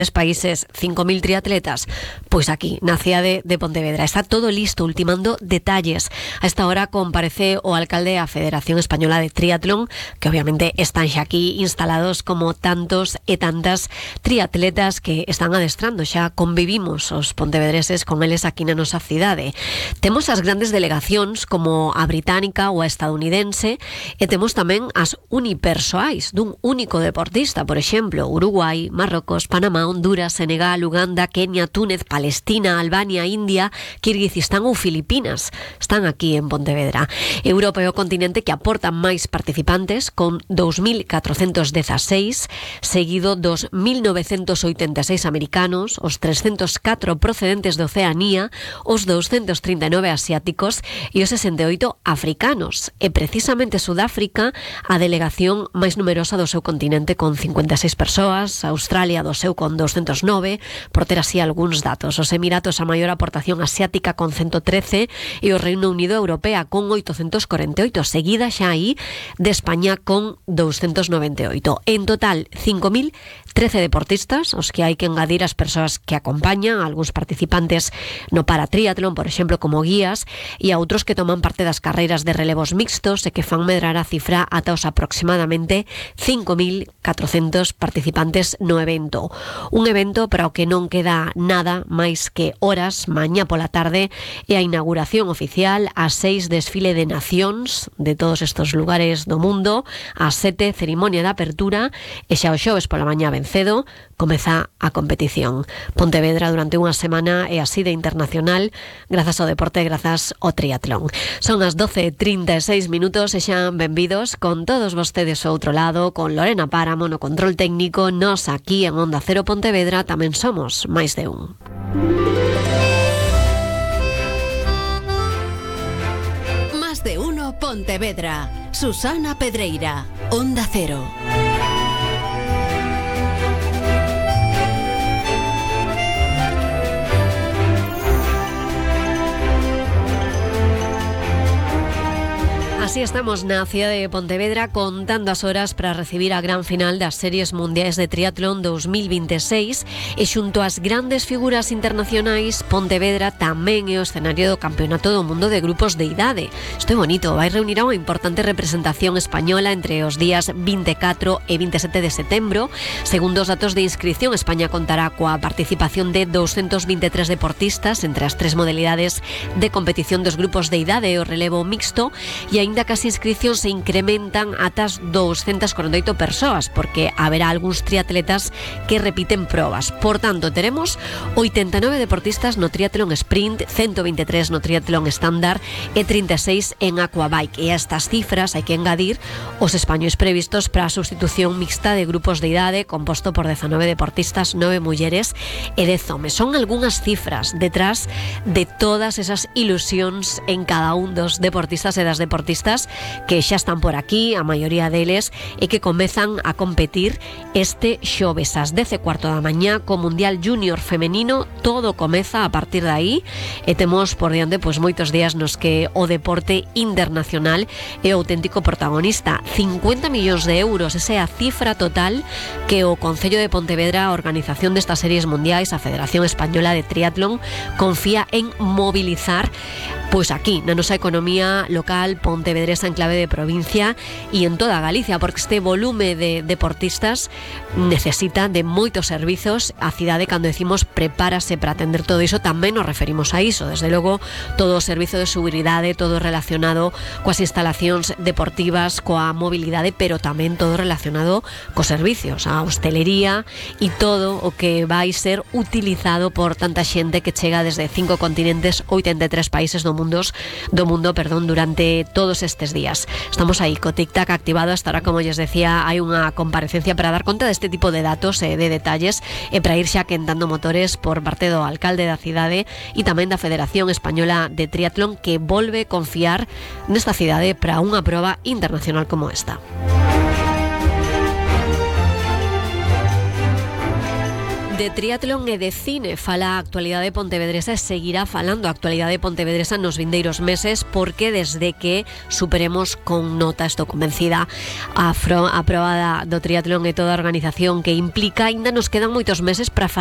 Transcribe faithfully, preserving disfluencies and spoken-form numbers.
países, cinco mil triatletas, pues aquí, na cidade de Pontevedra. Está todo listo, ultimando detalles. A esta hora comparece o alcalde da Federación Española de Triatlón, que obviamente están xa aquí instalados como tantos e tantas triatletas que están adestrando. Xa convivimos os pontevedreses con eles aquí na nosa cidade. Temos as grandes delegacións como a británica ou a estadounidense, e temos tamén as unipersoais dun único deportista, por exemplo, Uruguai, Marrocos, Panamá, Honduras, Senegal, Uganda, Kenia, Túnez, Palestina, Albania, India, Kirguizistán ou Filipinas. Están aquí en Pontevedra. Europa é o continente que aporta máis participantes, con dous mil catrocentos dezaseis, seguido dos mil novecentos oitenta e seis americanos, os trescentos catro procedentes de Oceanía, os doscientos trinta e nove asiáticos e os sesenta e oito africanos. E precisamente Sudáfrica, a delegación máis numerosa do seu continente, con cincuenta e seis persoas, Australia do seu con doscientos nove, por ter así algúns datos. Os Emiratos, a maior aportación asiática, con ciento trece, e o Reino Unido Europea con oitocentos corenta e oito, seguida xa aí de España con doscientos noventa e oito. En total, cinco mil trece deportistas, os que hai que engadir as persoas que acompañan, algúns participantes no paratriatlón, por exemplo, como guías, e a outros que toman parte das carreiras de relevos mixtos e que fan medrar a cifra ata os aproximadamente cinco mil catrocentos participantes no evento. Un evento para o que non queda nada máis que horas mañá pola tarde e a inauguración oficial, ás seis desfile de nacións de todos estes lugares do mundo, ás sete ceremonia de apertura e xa o xoves pola mañá ben cedo comeza a competición. Pontevedra durante unha semana é así de internacional grazas ao deporte e grazas ao triatlón. Son as doce e trinta e seis minutos e xa benvidos con todos vostedes ao outro lado, con Lorena Páramo no control técnico. Nos aquí en Onda Cero Pontevedra tamén somos máis de un. Más de uno Pontevedra. Susana Pedreira, Onda Cero. Así estamos na cidade de Pontevedra, contando as horas para recibir a gran final das Series Mundiais de Triatlón dos mil vinte e seis, e xunto ás grandes figuras internacionais, Pontevedra tamén é o escenario do Campeonato do Mundo de Grupos de Idade. Isto é bonito, vai reunir a unha importante representación española entre os días vinte e catro e vinte e sete de setembro. Segundo os datos de inscripción, España contará coa participación de doscientos vinte e tres deportistas entre as tres modalidades de competición dos grupos de idade e o relevo mixto, e aínda que as inscripcións se incrementan ata as doscientas corenta e oito persoas, porque haberá algúns triatletas que repiten probas. Por tanto, teremos oitenta e nove deportistas no triatlón sprint, ciento vinte e tres no triatlón estándar e trinta e seis en aquabike. E a estas cifras hai que engadir os españois previstos para a sustitución mixta de grupos de idade, composto por dezanove deportistas, nove mulleres e dez homes. Son algunhas cifras detrás de todas esas ilusións en cada un dos deportistas e das deportistas que xa están por aquí, a maioría deles, e que comezan a competir este xoves ás dez e cuarto da mañá co Mundial Júnior Femenino. Todo comeza a partir de aí e temos por diante pois moitos días nos que o deporte internacional é o auténtico protagonista. cincuenta millóns de euros, esa é a cifra total que o Concello de Pontevedra, a organización destas series mundiais, a Federación Española de Triatlón, confía en mobilizar pois aquí, na nosa economía local pontevedresa en clave de provincia e en toda Galicia, porque este volume de deportistas necesita de moitos servizos. A cidade, cando decimos prepárase para atender todo iso, tamén nos referimos a iso. Desde logo, todo o servizo de seguridade, todo relacionado coas instalacións deportivas, coa mobilidade, pero tamén todo relacionado cos servicios, a hostelería e todo o que vai ser utilizado por tanta xente que chega desde cinco continentes, oitenta e tres países do mundo mundos do mundo, perdón, durante todos estes días. Estamos aí co tic-tac activado. Hasta ahora, como lles decía, hai unha comparecencia para dar conta deste tipo de datos e de detalles e para ir xa quentando motores por parte do alcalde da cidade e tamén da Federación Española de Triatlón, que volve confiar nesta cidade para unha proba internacional como esta. De triatlón e de cine fala a actualidade pontevedresa e seguirá falando a actualidade pontevedresa nos vindeiros meses, porque desde que superemos con nota, estou convencida, a, fro, a proba da, do triatlón e toda a organización que implica, ainda nos quedan moitos meses para